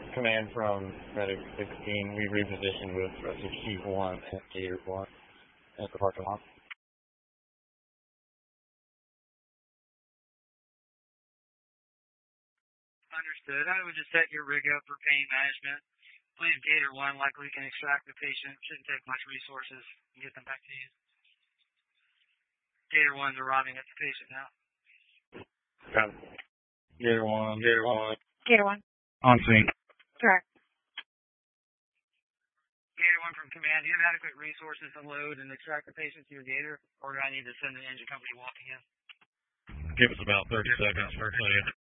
Command from Medic 16. We repositioned with Rescue Chief 1 at Gator 1 at the parking lot. Understood. I would just set your rig up for pain management. Plan Gator 1, likely we can extract the patient. Shouldn't take much resources and get them back to you. Gator 1's arriving at the patient now. Got it. Gator 1. Gator 1. Gator 1. On scene. Correct. Gator 1 from command, do you have adequate resources to load and extract the patient to your Gator, or do I need to send an engine company walking in? Give us about 30 seconds for you.